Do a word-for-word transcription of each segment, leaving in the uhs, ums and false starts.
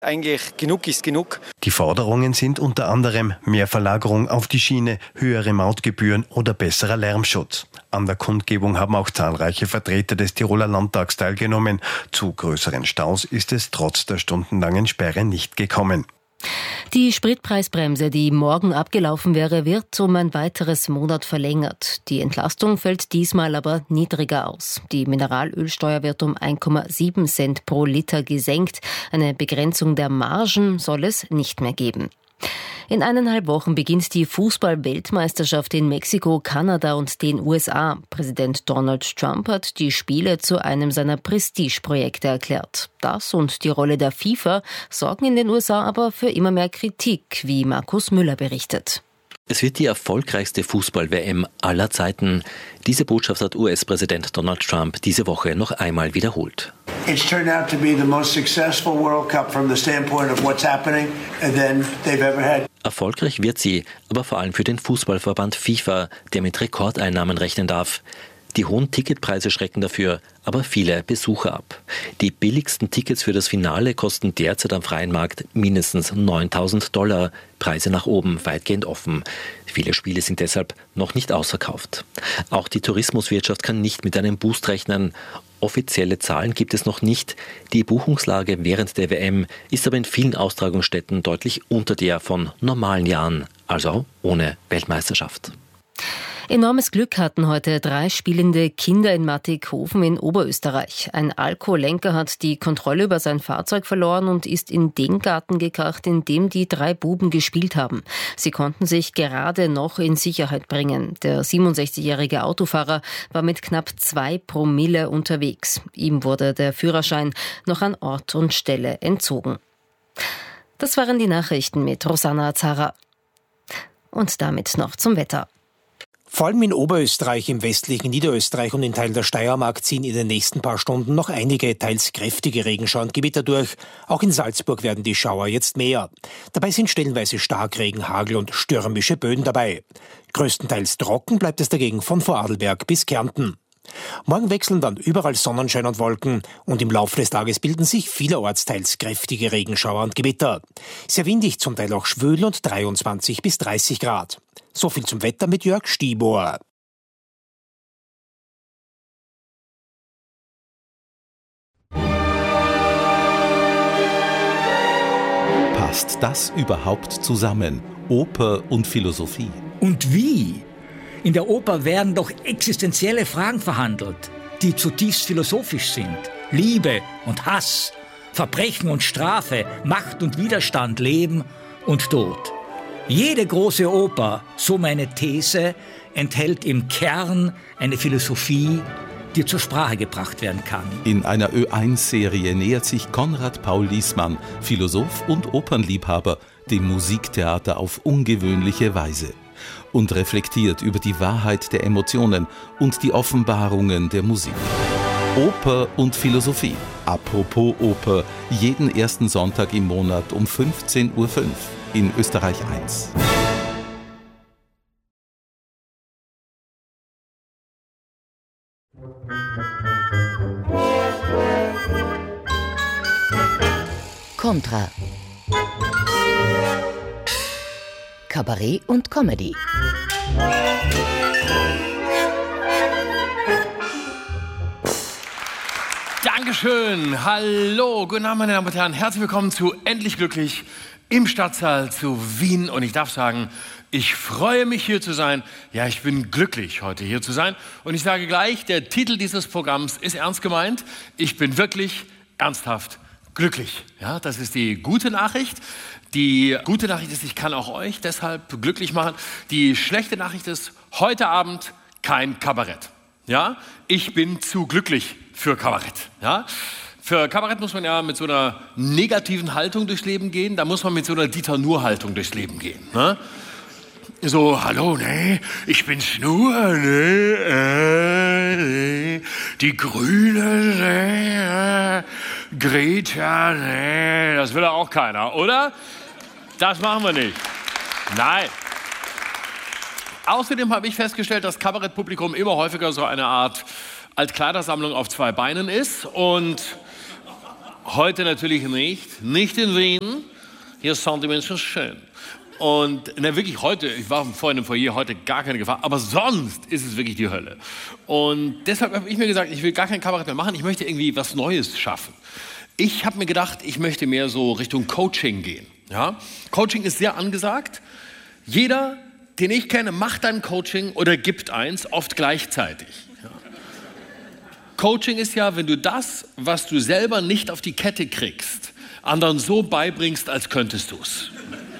Eigentlich genug ist genug. Die Forderungen sind unter anderem mehr Verlagerung auf die Schiene, höhere Mautgebühren oder besserer Lärmschutz. An der Kundgebung haben auch zahlreiche Vertreter des Tiroler Landtags teilgenommen. Zu größeren Staus ist es trotz der stundenlangen Sperre nicht gekommen. Die Spritpreisbremse, die morgen abgelaufen wäre, wird um ein weiteres Monat verlängert. Die Entlastung fällt diesmal aber niedriger aus. Die Mineralölsteuer wird um eins Komma sieben Cent pro Liter gesenkt. Eine Begrenzung der Margen soll es nicht mehr geben. In eineinhalb Wochen beginnt die Fußball-Weltmeisterschaft in Mexiko, Kanada und den U S A. Präsident Donald Trump hat die Spiele zu einem seiner Prestigeprojekte erklärt. Das und die Rolle der FIFA sorgen in den U S A aber für immer mehr Kritik, wie Markus Müller berichtet. Es wird die erfolgreichste Fußball-W M aller Zeiten. Diese Botschaft hat U S-Präsident Donald Trump diese Woche noch einmal wiederholt. It's turned out to be the most successful World Cup from the standpoint of what's happening and then they've ever had. Erfolgreich wird sie, aber vor allem für den Fußballverband FIFA, der mit Rekordeinnahmen rechnen darf. Die hohen Ticketpreise schrecken dafür, aber viele Besucher ab. Die billigsten Tickets für das Finale kosten derzeit am freien Markt mindestens neuntausend Dollar. Preise nach oben weitgehend offen. Viele Spiele sind deshalb noch nicht ausverkauft. Auch die Tourismuswirtschaft kann nicht mit einem Boost rechnen. Offizielle Zahlen gibt es noch nicht. Die Buchungslage während der W M ist aber in vielen Austragungsstätten deutlich unter der von normalen Jahren, also ohne Weltmeisterschaft. Enormes Glück hatten heute drei spielende Kinder in Mattighofen in Oberösterreich. Ein Alkoholenker hat die Kontrolle über sein Fahrzeug verloren und ist in den Garten gekracht, in dem die drei Buben gespielt haben. Sie konnten sich gerade noch in Sicherheit bringen. Der siebenundsechzigjährige Autofahrer war mit knapp zwei Promille unterwegs. Ihm wurde der Führerschein noch an Ort und Stelle entzogen. Das waren die Nachrichten mit Rosanna Azara. Und damit noch zum Wetter. Vor allem in Oberösterreich, im westlichen Niederösterreich und in Teilen der Steiermark ziehen in den nächsten paar Stunden noch einige teils kräftige Regenschauer und Gewitter durch. Auch in Salzburg werden die Schauer jetzt mehr. Dabei sind stellenweise Starkregen, Hagel und stürmische Böen dabei. Größtenteils trocken bleibt es dagegen von Vorarlberg bis Kärnten. Morgen wechseln dann überall Sonnenschein und Wolken und im Laufe des Tages bilden sich vielerorts teils kräftige Regenschauer und Gewitter. Sehr windig, zum Teil auch schwül und dreiundzwanzig bis dreißig Grad. So viel zum Wetter mit Jörg Stiebohr. Passt das überhaupt zusammen? Oper und Philosophie? Und wie? In der Oper werden doch existenzielle Fragen verhandelt, die zutiefst philosophisch sind. Liebe und Hass, Verbrechen und Strafe, Macht und Widerstand, Leben und Tod. Jede große Oper, so meine These, enthält im Kern eine Philosophie, die zur Sprache gebracht werden kann. In einer Ö eins Serie nähert sich Konrad Paul Liessmann, Philosoph und Opernliebhaber, dem Musiktheater auf ungewöhnliche Weise und reflektiert über die Wahrheit der Emotionen und die Offenbarungen der Musik. Oper und Philosophie. Apropos Oper, jeden ersten Sonntag im Monat um fünfzehn Uhr fünf in Österreich eins. Contra. Kabarett und Comedy. Dankeschön. Hallo, guten Abend, meine Damen und Herren. Herzlich willkommen zu Endlich Glücklich im Stadtsaal zu Wien. Und ich darf sagen, ich freue mich, hier zu sein. Ja, ich bin glücklich, heute hier zu sein. Und ich sage gleich, der Titel dieses Programms ist ernst gemeint. Ich bin wirklich ernsthaft glücklich. Ja, das ist die gute Nachricht. Die gute Nachricht ist, ich kann auch euch deshalb glücklich machen. Die schlechte Nachricht ist, heute Abend kein Kabarett. Ja, ich bin zu glücklich für Kabarett. Ja, für Kabarett muss man ja mit so einer negativen Haltung durchs Leben gehen. Da muss man mit so einer Dieter-Nuhr-Haltung durchs Leben gehen. Ne? So, hallo, nee, ich bin's nur, nee, äh, nee, die Grüne, nee, äh, Greta, nee, das will ja auch keiner, oder? Das machen wir nicht. Nein. Außerdem habe ich festgestellt, dass Kabarettpublikum immer häufiger so eine Art Altkleidersammlung auf zwei Beinen ist. Und Heute natürlich nicht, nicht in Wien. Hier sind die Menschen schön. Und na, wirklich heute, ich war vorhin im Foyer, heute gar keine Gefahr, aber sonst ist es wirklich die Hölle. Und deshalb habe ich mir gesagt, ich will gar kein Kabarett mehr machen, ich möchte irgendwie was Neues schaffen. Ich habe mir gedacht, ich möchte mehr so Richtung Coaching gehen. Ja? Coaching ist sehr angesagt. Jeder, den ich kenne, macht ein Coaching oder gibt eins, oft gleichzeitig. Ja? Coaching ist ja, wenn du das, was du selber nicht auf die Kette kriegst, anderen so beibringst, als könntest du es.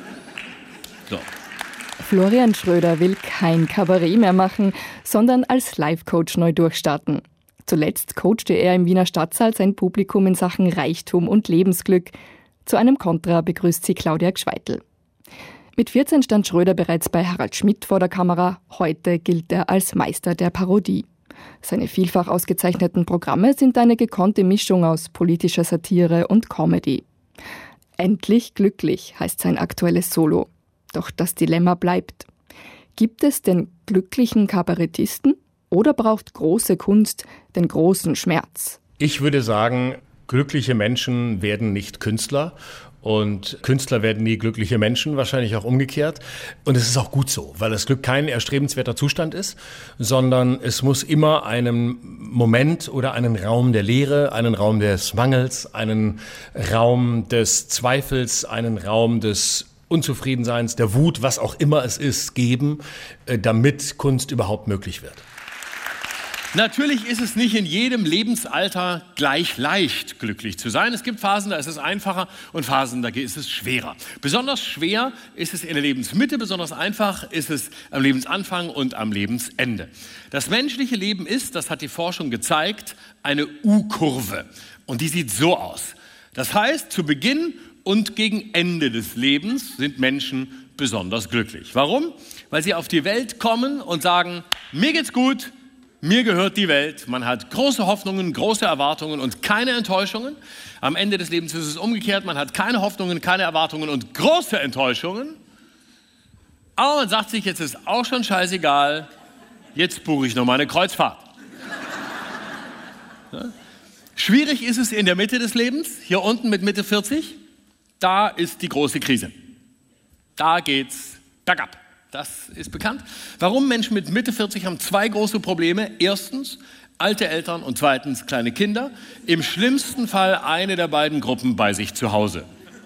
So. Florian Schröder will kein Kabarett mehr machen, sondern als Life-Coach neu durchstarten. Zuletzt coachte er im Wiener Stadtsaal sein Publikum in Sachen Reichtum und Lebensglück. Zu einem Kontra begrüßt sie Claudia Gschweitel. Mit vierzehn stand Schröder bereits bei Harald Schmidt vor der Kamera. Heute gilt er als Meister der Parodie. Seine vielfach ausgezeichneten Programme sind eine gekonnte Mischung aus politischer Satire und Comedy. Endlich glücklich heißt sein aktuelles Solo. Doch das Dilemma bleibt. Gibt es den glücklichen Kabarettisten oder braucht große Kunst den großen Schmerz? Ich würde sagen, glückliche Menschen werden nicht Künstler und Künstler werden nie glückliche Menschen, wahrscheinlich auch umgekehrt. Und es ist auch gut so, weil das Glück kein erstrebenswerter Zustand ist, sondern es muss immer einen Moment oder einen Raum der Leere, einen Raum des Mangels, einen Raum des Zweifels, einen Raum des Unzufriedenseins, der Wut, was auch immer es ist, geben, damit Kunst überhaupt möglich wird. Natürlich ist es nicht in jedem Lebensalter gleich leicht, glücklich zu sein. Es gibt Phasen, da ist es einfacher und Phasen, da ist es schwerer. Besonders schwer ist es in der Lebensmitte, besonders einfach ist es am Lebensanfang und am Lebensende. Das menschliche Leben ist, das hat die Forschung gezeigt, eine U-Kurve. Und die sieht so aus. Das heißt, zu Beginn und gegen Ende des Lebens sind Menschen besonders glücklich. Warum? Weil sie auf die Welt kommen und sagen, mir geht's gut, mir gehört die Welt. Man hat große Hoffnungen, große Erwartungen und keine Enttäuschungen. Am Ende des Lebens ist es umgekehrt, man hat keine Hoffnungen, keine Erwartungen und große Enttäuschungen. Aber man sagt sich, jetzt ist auch schon scheißegal, jetzt buche ich noch mal eine Kreuzfahrt. Ja? Schwierig ist es in der Mitte des Lebens, hier unten mit Mitte vierzig. Da ist die große Krise. Da geht's bergab. Das ist bekannt. Warum? Menschen mit Mitte vierzig haben zwei große Probleme. Erstens alte Eltern und zweitens kleine Kinder. Im schlimmsten Fall eine der beiden Gruppen bei sich zu Hause.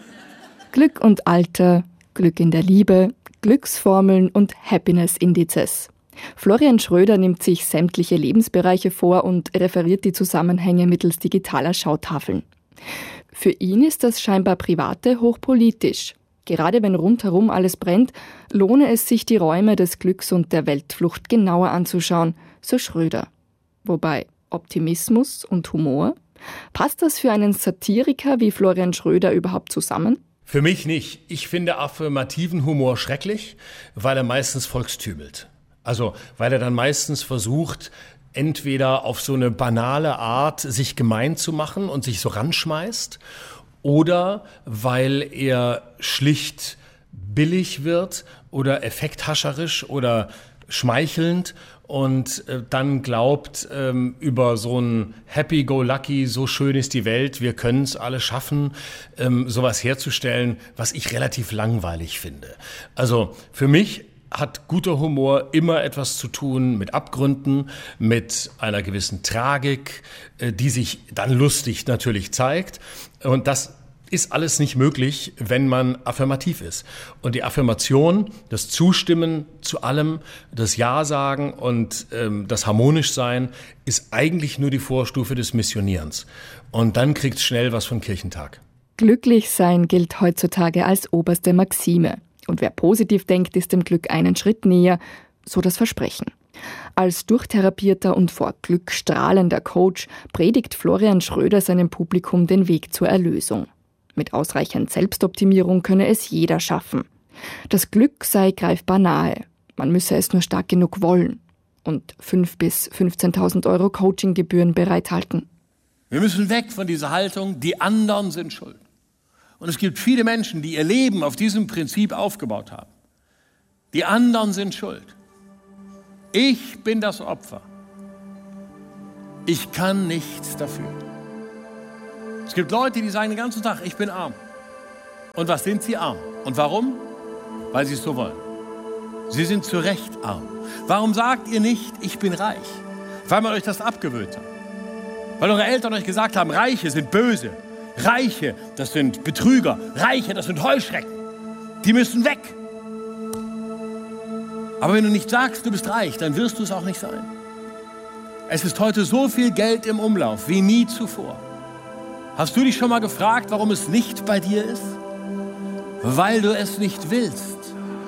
Glück und Alter, Glück in der Liebe, Glücksformeln und Happiness-Indizes. Florian Schröder nimmt sich sämtliche Lebensbereiche vor und referiert die Zusammenhänge mittels digitaler Schautafeln. Für ihn ist das scheinbar Private hochpolitisch. Gerade wenn rundherum alles brennt, lohne es sich, die Räume des Glücks und der Weltflucht genauer anzuschauen, so Schröder. Wobei Optimismus und Humor? Passt das für einen Satiriker wie Florian Schröder überhaupt zusammen? Für mich nicht. Ich finde affirmativen Humor schrecklich, weil er meistens volkstümelt. Also, weil er dann meistens versucht, entweder auf so eine banale Art sich gemein zu machen und sich so ranschmeißt, oder weil er schlicht billig wird oder effekthascherisch oder schmeichelnd und äh, dann glaubt, ähm, über so ein Happy-Go-Lucky, so schön ist die Welt, wir können es alle schaffen, ähm, sowas herzustellen, was ich relativ langweilig finde. Also für mich hat guter Humor immer etwas zu tun mit Abgründen, mit einer gewissen Tragik, die sich dann lustig natürlich zeigt. Und das ist alles nicht möglich, wenn man affirmativ ist. Und die Affirmation, das Zustimmen zu allem, das Ja sagen und ähm, das harmonisch sein, ist eigentlich nur die Vorstufe des Missionierens. Und dann kriegt's schnell was von Kirchentag. Glücklich sein gilt heutzutage als oberste Maxime. Und wer positiv denkt, ist dem Glück einen Schritt näher, so das Versprechen. Als durchtherapierter und vor Glück strahlender Coach predigt Florian Schröder seinem Publikum den Weg zur Erlösung. Mit ausreichend Selbstoptimierung könne es jeder schaffen. Das Glück sei greifbar nahe. Man müsse es nur stark genug wollen. Und fünftausend bis fünfzehntausend Euro Coachinggebühren bereithalten. Wir müssen weg von dieser Haltung, die anderen sind schuld. Und es gibt viele Menschen, die ihr Leben auf diesem Prinzip aufgebaut haben. Die anderen sind schuld. Ich bin das Opfer. Ich kann nichts dafür. Es gibt Leute, die sagen den ganzen Tag, ich bin arm. Und was sind sie arm? Und warum? Weil sie es so wollen. Sie sind zu Recht arm. Warum sagt ihr nicht, ich bin reich? Weil man euch das abgewöhnt hat. Weil eure Eltern euch gesagt haben, Reiche sind böse. Reiche, das sind Betrüger. Reiche, das sind Heuschrecken. Die müssen weg. Aber wenn du nicht sagst, du bist reich, dann wirst du es auch nicht sein. Es ist heute so viel Geld im Umlauf wie nie zuvor. Hast du dich schon mal gefragt, warum es nicht bei dir ist? Weil du es nicht willst.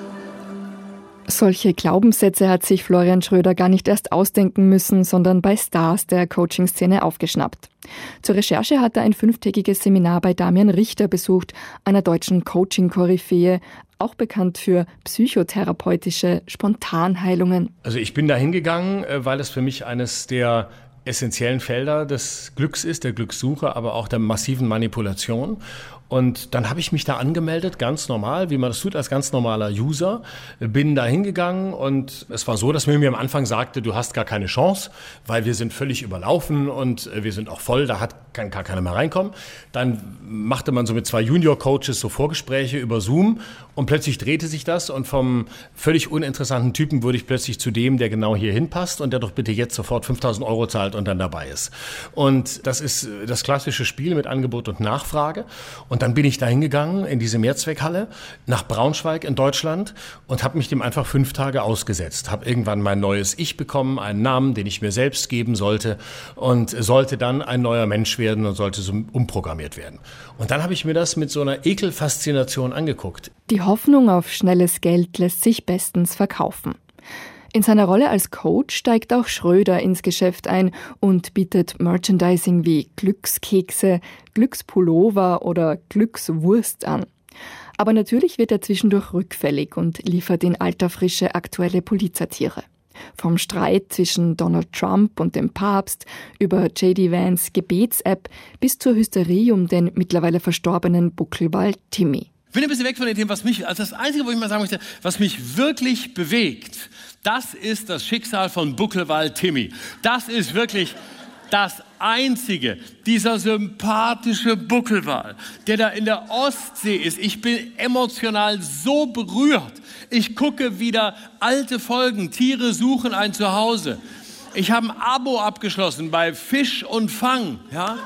Solche Glaubenssätze hat sich Florian Schröder gar nicht erst ausdenken müssen, sondern bei Stars der Coaching-Szene aufgeschnappt. Zur Recherche hat er ein fünftägiges Seminar bei Damian Richter besucht, einer deutschen Coaching-Koryphäe, auch bekannt für psychotherapeutische Spontanheilungen. Also ich bin da hingegangen, weil es für mich eines der essentiellen Felder des Glücks ist, der Glückssuche, aber auch der massiven Manipulation. Und dann habe ich mich da angemeldet, ganz normal, wie man das tut als ganz normaler User, bin da hingegangen und es war so, dass man mir am Anfang sagte, du hast gar keine Chance, weil wir sind völlig überlaufen und wir sind auch voll, da hat, kann gar keiner mehr reinkommen. Dann machte man so mit zwei Junior-Coaches so Vorgespräche über Zoom und plötzlich drehte sich das und vom völlig uninteressanten Typen wurde ich plötzlich zu dem, der genau hier hinpasst und der doch bitte jetzt sofort fünftausend Euro zahlt und dann dabei ist. Und das ist das klassische Spiel mit Angebot und Nachfrage. Und Und dann bin ich da hingegangen in diese Mehrzweckhalle nach Braunschweig in Deutschland und habe mich dem einfach fünf Tage ausgesetzt. Habe irgendwann mein neues Ich bekommen, einen Namen, den ich mir selbst geben sollte und sollte dann ein neuer Mensch werden und sollte so umprogrammiert werden. Und dann habe ich mir das mit so einer Ekelfaszination angeguckt. Die Hoffnung auf schnelles Geld lässt sich bestens verkaufen. In seiner Rolle als Coach steigt auch Schröder ins Geschäft ein und bietet Merchandising wie Glückskekse, Glückspullover oder Glückswurst an. Aber natürlich wird er zwischendurch rückfällig und liefert in alter Frische aktuelle Polizatire. Vom Streit zwischen Donald Trump und dem Papst über J D Vance Gebets-App bis zur Hysterie um den mittlerweile verstorbenen Buckelwal Timmy. Ich bin ein bisschen weg von dem Thema, was mich, also das Einzige, wo ich mal sagen möchte, was mich wirklich bewegt, das ist das Schicksal von Buckelwal Timmy. Das ist wirklich das Einzige, dieser sympathische Buckelwal, der da in der Ostsee ist. Ich bin emotional so berührt. Ich gucke wieder alte Folgen, Tiere suchen ein Zuhause. Ich habe ein Abo abgeschlossen bei Fisch und Fang, ja.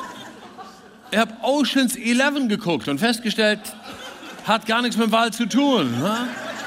Ich habe Ocean's Eleven geguckt und festgestellt, hat gar nichts mit dem Wal zu tun. Ne?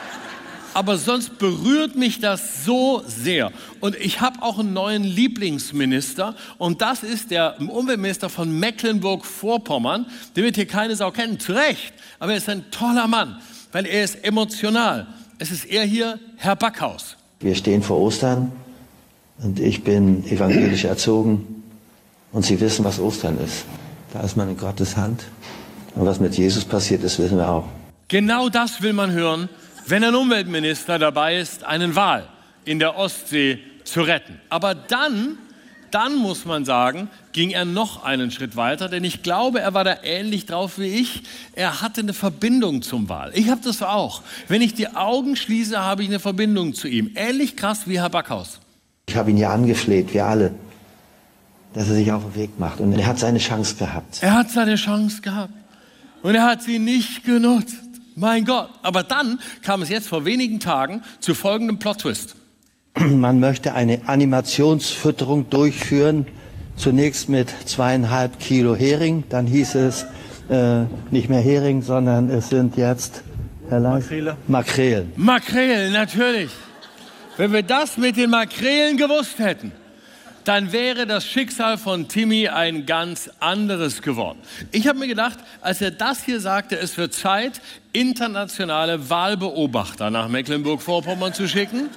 Aber sonst berührt mich das so sehr. Und ich habe auch einen neuen Lieblingsminister und das ist der Umweltminister von Mecklenburg-Vorpommern. Den wird hier keine Sau kennen, zu Recht. Aber er ist ein toller Mann, weil er ist emotional. Es ist er hier, Herr Backhaus. Wir stehen vor Ostern und ich bin evangelisch erzogen und Sie wissen, was Ostern ist. Da ist man in Gottes Hand. Und was mit Jesus passiert ist, wissen wir auch. Genau das will man hören, wenn ein Umweltminister dabei ist, einen Wal in der Ostsee zu retten. Aber dann, dann muss man sagen, ging er noch einen Schritt weiter, denn ich glaube, er war da ähnlich drauf wie ich. Er hatte eine Verbindung zum Wal. Ich habe das auch. Wenn ich die Augen schließe, habe ich eine Verbindung zu ihm. Ähnlich krass wie Herr Backhaus. Ich habe ihn ja angefleht, wir alle, dass er sich auf den Weg macht. Und er hat seine Chance gehabt. Er hat seine Chance gehabt. Und er hat sie nicht genutzt. Mein Gott. Aber dann kam es jetzt vor wenigen Tagen zu folgendem Plot-Twist. Man möchte eine Animationsfütterung durchführen. Zunächst mit zweieinhalb Kilo Hering. Dann hieß es äh, nicht mehr Hering, sondern es sind jetzt Herr Leis, Makrele. Makrelen. Makrelen, natürlich. Wenn wir das mit den Makrelen gewusst hätten, dann wäre das Schicksal von Timmy ein ganz anderes geworden. Ich habe mir gedacht, als er das hier sagte, es wird Zeit, internationale Wahlbeobachter nach Mecklenburg-Vorpommern zu schicken.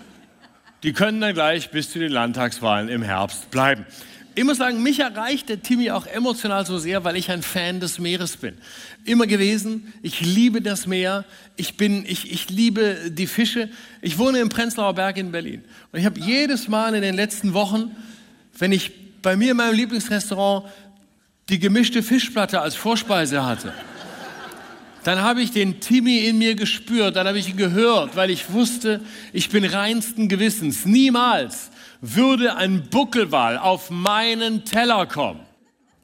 Die können dann gleich bis zu den Landtagswahlen im Herbst bleiben. Ich muss sagen, mich erreicht der Timmy auch emotional so sehr, weil ich ein Fan des Meeres bin. Immer gewesen. Ich liebe das Meer. Ich bin, ich, ich liebe die Fische. Ich wohne im Prenzlauer Berg in Berlin. Und ich habe jedes Mal in den letzten Wochen, wenn ich bei mir in meinem Lieblingsrestaurant die gemischte Fischplatte als Vorspeise hatte, dann habe ich den Timmy in mir gespürt, dann habe ich ihn gehört, weil ich wusste, ich bin reinsten Gewissens. Niemals würde ein Buckelwal auf meinen Teller kommen.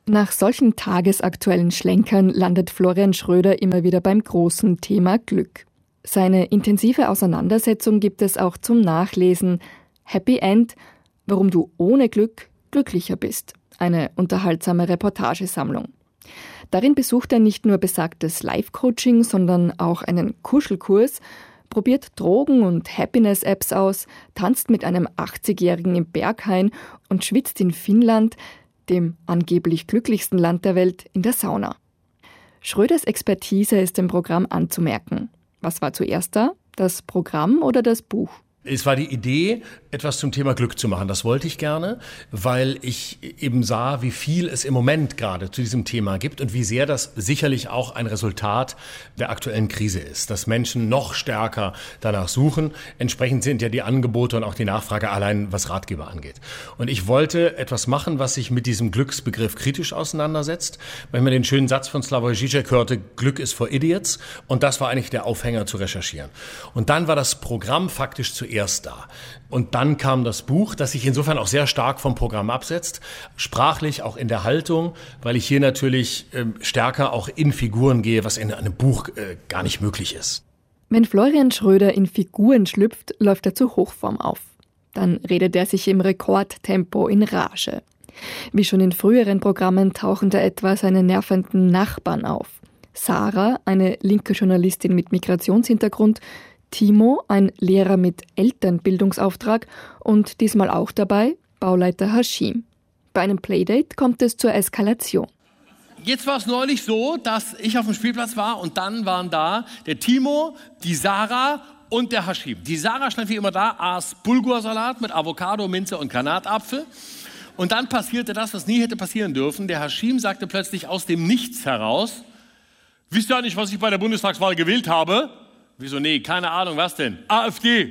Nach solchen tagesaktuellen Schlenkern landet Florian Schröder immer wieder beim großen Thema Glück. Seine intensive Auseinandersetzung gibt es auch zum Nachlesen. Happy End, warum du ohne Glück glücklicher bist. Eine unterhaltsame Reportagesammlung. Darin besucht er nicht nur besagtes Live-Coaching, sondern auch einen Kuschelkurs, probiert Drogen- und Happiness-Apps aus, tanzt mit einem achtzigjährigen im Berghain und schwitzt in Finnland, dem angeblich glücklichsten Land der Welt, in der Sauna. Schröders Expertise ist im Programm anzumerken. Was war zuerst da? Das Programm oder das Buch? Es war die Idee, etwas zum Thema Glück zu machen. Das wollte ich gerne, weil ich eben sah, wie viel es im Moment gerade zu diesem Thema gibt und wie sehr das sicherlich auch ein Resultat der aktuellen Krise ist, dass Menschen noch stärker danach suchen. Entsprechend sind ja die Angebote und auch die Nachfrage allein, was Ratgeber angeht. Und ich wollte etwas machen, was sich mit diesem Glücksbegriff kritisch auseinandersetzt. Wenn man den schönen Satz von Slavoj Žižek hörte, Glück ist for Idiots. Und das war eigentlich der Aufhänger zu recherchieren. Und dann war das Programm faktisch zuerst erst da. Und dann kam das Buch, das sich insofern auch sehr stark vom Programm absetzt, sprachlich auch in der Haltung, weil ich hier natürlich äh, stärker auch in Figuren gehe, was in einem Buch äh, gar nicht möglich ist. Wenn Florian Schröder in Figuren schlüpft, läuft er zur Hochform auf. Dann redet er sich im Rekordtempo in Rage. Wie schon in früheren Programmen tauchen da etwa seine nervenden Nachbarn auf. Sarah, eine linke Journalistin mit Migrationshintergrund, Timo, ein Lehrer mit Elternbildungsauftrag und diesmal auch dabei Bauleiter Hashim. Bei einem Playdate kommt es zur Eskalation. Jetzt war es neulich so, dass ich auf dem Spielplatz war und dann waren da der Timo, die Sarah und der Hashim. Die Sarah stand wie immer da, aß Bulgursalat mit Avocado, Minze und Granatapfel. Und dann passierte das, was nie hätte passieren dürfen. Der Hashim sagte plötzlich aus dem Nichts heraus, wisst ihr nicht, was ich bei der Bundestagswahl gewählt habe? Wieso, nee, keine Ahnung, was denn? AfD.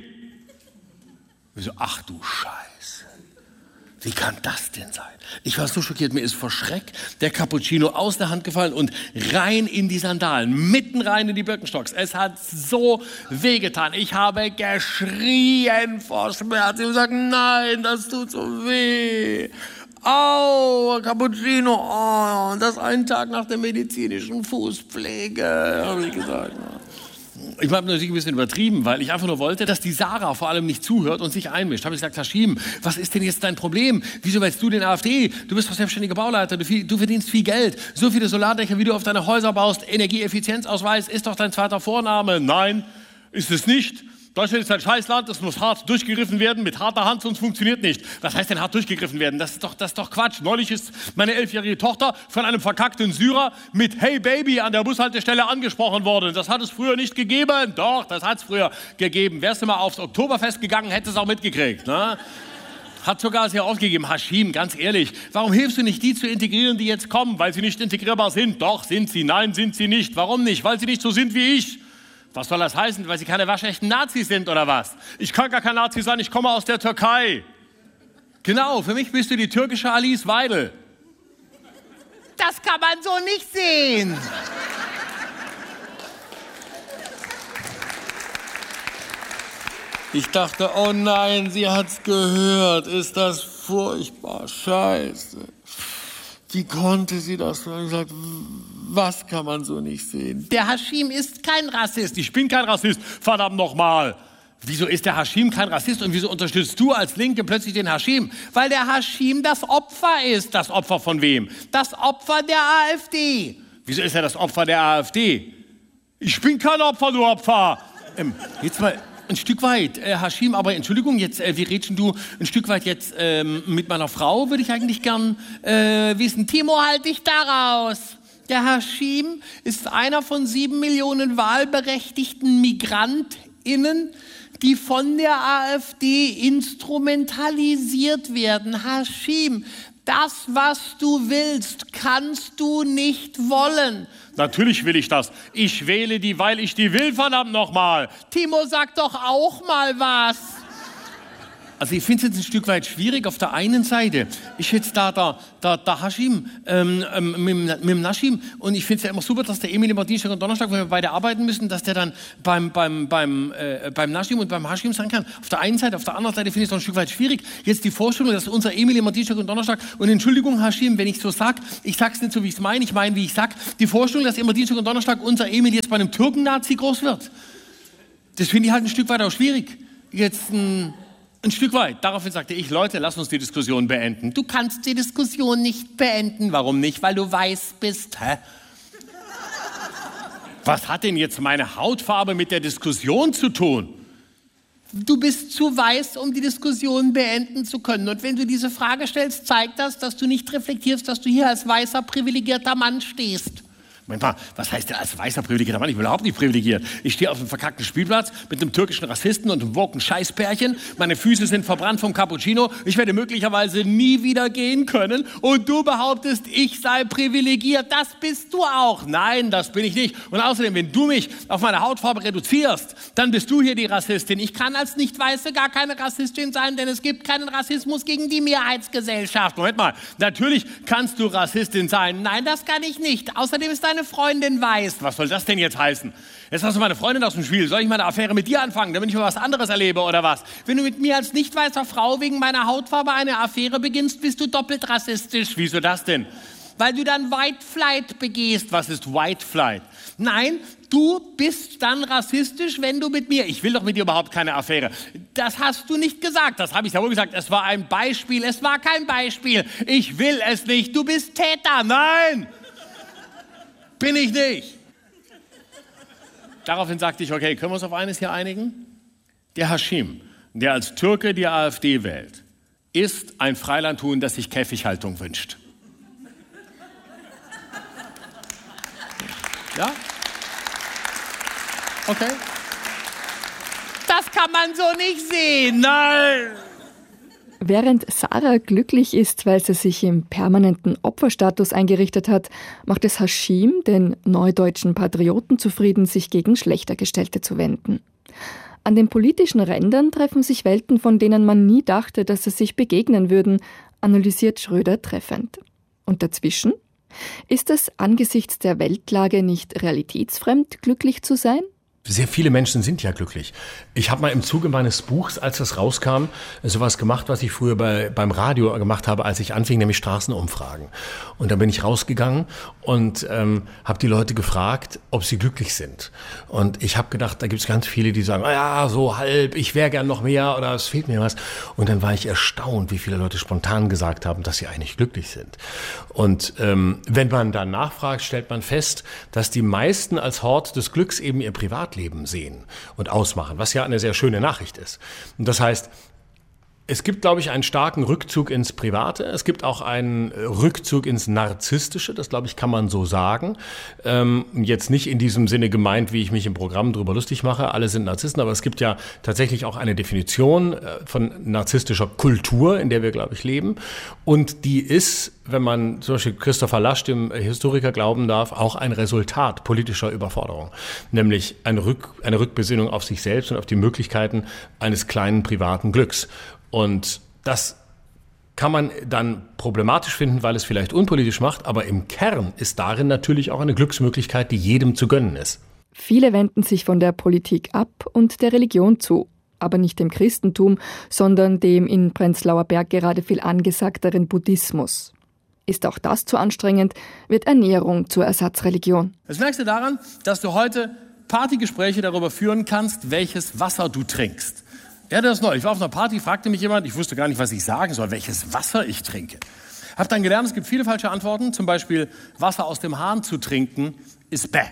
Wieso, ach du Scheiße. Wie kann das denn sein? Ich war so schockiert, mir ist vor Schreck der Cappuccino aus der Hand gefallen und rein in die Sandalen, mitten rein in die Birkenstocks. Es hat so wehgetan. Ich habe geschrien vor Schmerz. Ich habe gesagt, nein, das tut so weh. Au, Cappuccino, oh, und das einen Tag nach der medizinischen Fußpflege, habe ich gesagt. Ich habe natürlich ein bisschen übertrieben, weil ich einfach nur wollte, dass die Sarah vor allem nicht zuhört und sich einmischt. Habe ich gesagt, Hashim, was ist denn jetzt dein Problem? Wieso wählst du den AfD? Du bist doch selbstständiger Bauleiter, du, du verdienst viel Geld. So viele Solardächer, wie du auf deine Häuser baust, Energieeffizienzausweis ist doch dein zweiter Vorname. Nein, ist es nicht. Deutschland ist ein Scheißland, es muss hart durchgegriffen werden, mit harter Hand, sonst funktioniert nicht. Was heißt denn hart durchgegriffen werden? Das ist doch, das ist doch Quatsch. Neulich ist meine elfjährige Tochter von einem verkackten Syrer mit Hey Baby an der Bushaltestelle angesprochen worden. Das hat es früher nicht gegeben. Doch, das hat es früher gegeben. Wärst du mal aufs Oktoberfest gegangen, hättest du es auch mitgekriegt. Ne? Hat sogar sehr aufgegeben. Hashim, ganz ehrlich, warum hilfst du nicht, die zu integrieren, die jetzt kommen? Weil sie nicht integrierbar sind? Doch, sind sie. Nein, sind sie nicht. Warum nicht? Weil sie nicht so sind wie ich. Was soll das heißen? Weil sie keine waschechten Nazis sind oder was? Ich kann gar kein Nazi sein, ich komme aus der Türkei. Genau, für mich bist du die türkische Alice Weidel. Das kann man so nicht sehen. Ich dachte, oh nein, sie hat's gehört. Ist das furchtbar, scheiße. Wie konnte sie das? Ich habe gesagt, was kann man so nicht sehen? Der Hashim ist kein Rassist. Ich bin kein Rassist, verdammt nochmal. Wieso ist der Hashim kein Rassist und wieso unterstützt du als Linke plötzlich den Hashim? Weil der Hashim das Opfer ist. Das Opfer von wem? Das Opfer der AfD. Wieso ist er das Opfer der AfD? Ich bin kein Opfer, du Opfer. Ähm, jetzt mal ein Stück weit, äh, Hashim, aber Entschuldigung, jetzt, äh, wie redest du ein Stück weit jetzt ähm, mit meiner Frau, würde ich eigentlich gern äh, wissen. Timo, halt dich da raus. Der Hashim ist einer von sieben Millionen wahlberechtigten MigrantInnen, die von der AfD instrumentalisiert werden. Hashim, das, was du willst, kannst du nicht wollen. Natürlich will ich das. Ich wähle die, weil ich die will, verdammt nochmal. Timo, sag doch auch mal was. Also ich finde es jetzt ein Stück weit schwierig. Auf der einen Seite ist jetzt da der, der, der Hashim ähm, ähm, mit, mit dem Naschim und ich finde es ja immer super, dass der Emil immer Dienstag und Donnerstag, wenn wir beide arbeiten müssen, dass der dann beim, beim, beim, äh, beim Naschim und beim Hashim sein kann. Auf der einen Seite, auf der anderen Seite finde ich es noch ein Stück weit schwierig. Jetzt die Vorstellung, dass unser Emil immer Dienstag und Donnerstag, und Entschuldigung Hashim, wenn ich so sag, ich sag's nicht so, wie ich es meine, ich meine, wie ich sag, die Vorstellung, dass immer Dienstag und Donnerstag unser Emil jetzt bei einem Türken-Nazi groß wird, das finde ich halt ein Stück weit auch schwierig. Jetzt ein Ein Stück weit. Daraufhin sagte ich, Leute, lass uns die Diskussion beenden. Du kannst die Diskussion nicht beenden. Warum nicht? Weil du weiß bist. Hä? Was hat denn jetzt meine Hautfarbe mit der Diskussion zu tun? Du bist zu weiß, um die Diskussion beenden zu können. Und wenn du diese Frage stellst, zeigt das, dass du nicht reflektierst, dass du hier als weißer, privilegierter Mann stehst. Moment mal, was heißt denn als weißer privilegierter Mann? Ich bin überhaupt nicht privilegiert. Ich stehe auf einem verkackten Spielplatz mit einem türkischen Rassisten und einem woken Scheißpärchen. Meine Füße sind verbrannt vom Cappuccino. Ich werde möglicherweise nie wieder gehen können. Und du behauptest, ich sei privilegiert. Das bist du auch. Nein, das bin ich nicht. Und außerdem, wenn du mich auf meine Hautfarbe reduzierst, dann bist du hier die Rassistin. Ich kann als Nicht-Weiße gar keine Rassistin sein, denn es gibt keinen Rassismus gegen die Mehrheitsgesellschaft. Moment mal, natürlich kannst du Rassistin sein. Nein, das kann ich nicht. Außerdem ist deine Freundin weiß. Was soll das denn jetzt heißen? Jetzt hast du meine Freundin aus dem Spiel. Soll ich meine Affäre mit dir anfangen, damit ich mal was anderes erlebe oder was? Wenn du mit mir als nicht weißer Frau wegen meiner Hautfarbe eine Affäre beginnst, bist du doppelt rassistisch. Wieso das denn? Weil du dann White Flight begehst. Was ist White Flight? Nein, du bist dann rassistisch, wenn du mit mir... Ich will doch mit dir überhaupt keine Affäre. Das hast du nicht gesagt. Das habe ich ja wohl gesagt. Es war ein Beispiel. Es war kein Beispiel. Ich will es nicht. Du bist Täter. Nein! Bin ich nicht. Daraufhin sagte ich, okay, können wir uns auf eines hier einigen? Der Hashim, der als Türke die AfD wählt, ist ein Freilandhuhn, das sich Käfighaltung wünscht. Ja? Okay. Das kann man so nicht sehen. Nein! Während Sarah glücklich ist, weil sie sich im permanenten Opferstatus eingerichtet hat, macht es Hashim, den neudeutschen Patrioten, zufrieden, sich gegen Schlechtergestellte zu wenden. An den politischen Rändern treffen sich Welten, von denen man nie dachte, dass sie sich begegnen würden, analysiert Schröder treffend. Und dazwischen? Ist es angesichts der Weltlage nicht realitätsfremd, glücklich zu sein? Sehr viele Menschen sind ja glücklich. Ich habe mal im Zuge meines Buchs, als das rauskam, sowas gemacht, was ich früher bei, beim Radio gemacht habe, als ich anfing, nämlich Straßenumfragen. Und dann bin ich rausgegangen und ähm, habe die Leute gefragt, ob sie glücklich sind. Und ich habe gedacht, da gibt es ganz viele, die sagen, ah ja, so halb, ich wäre gern noch mehr oder es fehlt mir was. Und dann war ich erstaunt, wie viele Leute spontan gesagt haben, dass sie eigentlich glücklich sind. Und ähm, wenn man dann nachfragt, stellt man fest, dass die meisten als Hort des Glücks eben ihr Privatleben sehen und ausmachen, was ja eine sehr schöne Nachricht ist. Und das heißt, es gibt, glaube ich, einen starken Rückzug ins Private. Es gibt auch einen Rückzug ins Narzisstische. Das, glaube ich, kann man so sagen. Ähm, jetzt nicht in diesem Sinne gemeint, wie ich mich im Programm drüber lustig mache. Alle sind Narzissten, aber es gibt ja tatsächlich auch eine Definition von narzisstischer Kultur, in der wir, glaube ich, leben. Und die ist, wenn man zum Beispiel Christopher Lasch, dem Historiker, glauben darf, auch ein Resultat politischer Überforderung. Nämlich eine, Rück, eine Rückbesinnung auf sich selbst und auf die Möglichkeiten eines kleinen privaten Glücks. Und das kann man dann problematisch finden, weil es vielleicht unpolitisch macht, aber im Kern ist darin natürlich auch eine Glücksmöglichkeit, die jedem zu gönnen ist. Viele wenden sich von der Politik ab und der Religion zu, aber nicht dem Christentum, sondern dem in Prenzlauer Berg gerade viel angesagteren Buddhismus. Ist auch das zu anstrengend, wird Ernährung zur Ersatzreligion. Das merkst du daran, dass du heute Partygespräche darüber führen kannst, welches Wasser du trinkst. Ja, das ist neu. Ich war auf einer Party, fragte mich jemand, ich wusste gar nicht, was ich sagen soll, welches Wasser ich trinke. Hab dann gelernt, es gibt viele falsche Antworten. Zum Beispiel, Wasser aus dem Hahn zu trinken ist bäh.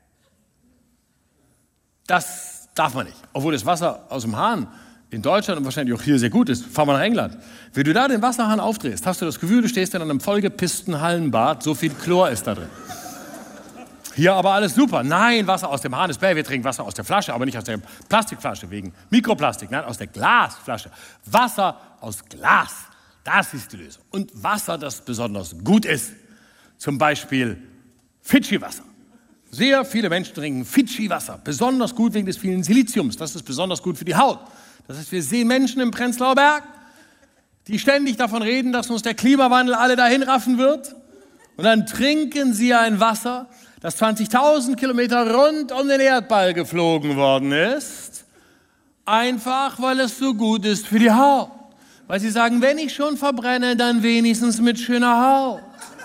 Das darf man nicht. Obwohl das Wasser aus dem Hahn in Deutschland und wahrscheinlich auch hier sehr gut ist. Fahr mal nach England. Wenn du da den Wasserhahn aufdrehst, hast du das Gefühl, du stehst in einem vollgepissten Hallenbad, so viel Chlor ist da drin. Hier aber alles super. Nein, Wasser aus dem Hahn ist bäh. Wir trinken Wasser aus der Flasche, aber nicht aus der Plastikflasche wegen Mikroplastik. Nein, aus der Glasflasche. Wasser aus Glas. Das ist die Lösung. Und Wasser, das besonders gut ist. Zum Beispiel Fidschi-Wasser. Sehr viele Menschen trinken Fidschi-Wasser, besonders gut wegen des vielen Siliziums. Das ist besonders gut für die Haut. Das heißt, wir sehen Menschen im Prenzlauer Berg, die ständig davon reden, dass uns der Klimawandel alle dahin raffen wird. Und dann trinken sie ein Wasser, das zwanzigtausend Kilometer rund um den Erdball geflogen worden ist. Einfach, weil es so gut ist für die Haut. Weil sie sagen, wenn ich schon verbrenne, dann wenigstens mit schöner Haut.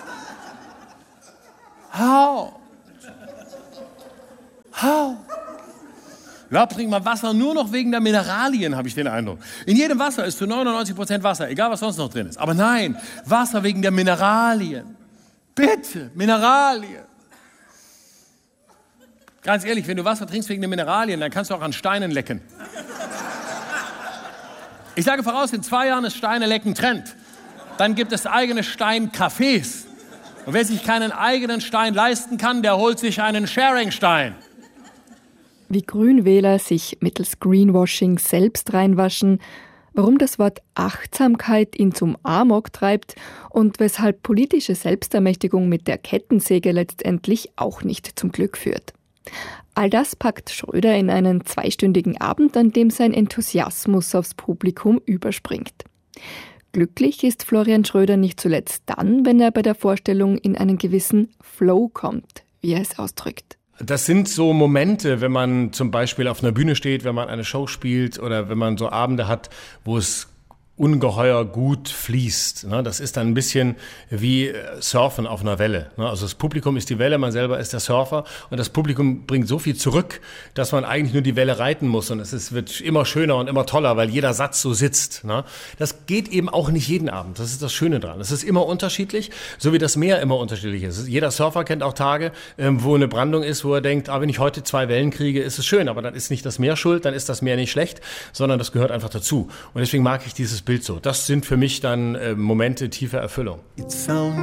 Haut. Haut. Überhaupt trinkt man Wasser nur noch wegen der Mineralien, habe ich den Eindruck. In jedem Wasser ist zu neunundneunzig Prozent Wasser, egal was sonst noch drin ist. Aber nein, Wasser wegen der Mineralien. Bitte, Mineralien. Ganz ehrlich, wenn du Wasser trinkst wegen der Mineralien, dann kannst du auch an Steinen lecken. Ich sage voraus, in zwei Jahren ist Steine-Lecken Trend. Dann gibt es eigene Steincafés. Und wer sich keinen eigenen Stein leisten kann, der holt sich einen Sharing-Stein. Wie Grünwähler sich mittels Greenwashing selbst reinwaschen, warum das Wort Achtsamkeit ihn zum Amok treibt und weshalb politische Selbstermächtigung mit der Kettensäge letztendlich auch nicht zum Glück führt. All das packt Schröder in einen zweistündigen Abend, an dem sein Enthusiasmus aufs Publikum überspringt. Glücklich ist Florian Schröder nicht zuletzt dann, wenn er bei der Vorstellung in einen gewissen Flow kommt, wie er es ausdrückt. Das sind so Momente, wenn man zum Beispiel auf einer Bühne steht, wenn man eine Show spielt oder wenn man so Abende hat, wo es ungeheuer gut fließt. Das ist dann ein bisschen wie Surfen auf einer Welle. Also das Publikum ist die Welle, man selber ist der Surfer und das Publikum bringt so viel zurück, dass man eigentlich nur die Welle reiten muss und es ist, wird immer schöner und immer toller, weil jeder Satz so sitzt. Das geht eben auch nicht jeden Abend. Das ist das Schöne dran. Es ist immer unterschiedlich, so wie das Meer immer unterschiedlich ist. Jeder Surfer kennt auch Tage, wo eine Brandung ist, wo er denkt, ah, wenn ich heute zwei Wellen kriege, ist es schön, aber dann ist nicht das Meer schuld, dann ist das Meer nicht schlecht, sondern das gehört einfach dazu. Und deswegen mag ich dieses Bild so. Das sind für mich dann äh, Momente tiefer Erfüllung.